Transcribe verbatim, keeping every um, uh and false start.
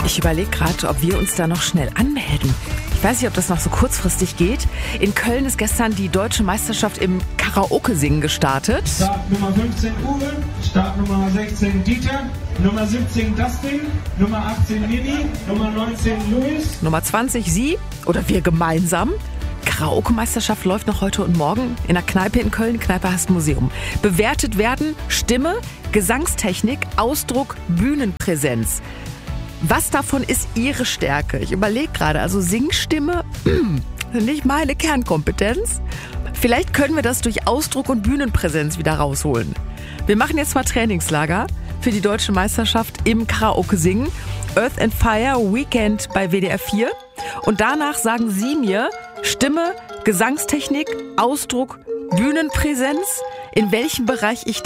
Ich überlege gerade, ob wir uns da noch schnell anmelden. Ich weiß nicht, ob das noch so kurzfristig geht. In Köln ist gestern die deutsche Meisterschaft im Karaoke-Singen gestartet. Start Nummer fünfzehn Uwe, Start Nummer sechzehn Dieter, Nummer siebzehn Dustin, Nummer achtzehn Nini, Nummer neunzehn Luis. Nummer zwanzig Sie oder wir gemeinsam. Karaoke-Meisterschaft läuft noch heute und morgen in der Kneipe in Köln, Kneipe Hast Museum. Bewertet werden Stimme, Gesangstechnik, Ausdruck, Bühnenpräsenz. Was davon ist Ihre Stärke? Ich überlege gerade, also Singstimme, nicht meine Kernkompetenz. Vielleicht können wir das durch Ausdruck und Bühnenpräsenz wieder rausholen. Wir machen jetzt mal Trainingslager für die deutsche Meisterschaft im Karaoke-Singen. Earth and Fire Weekend bei W D R vier. Und danach sagen Sie mir Stimme, Gesangstechnik, Ausdruck, Bühnenpräsenz, in welchem Bereich ich